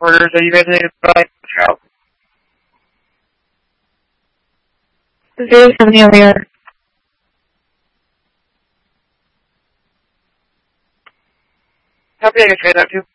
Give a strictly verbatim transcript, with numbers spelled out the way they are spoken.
orders that you guys need to provide out. Zero seventy on the order. Copy, I can trade that too.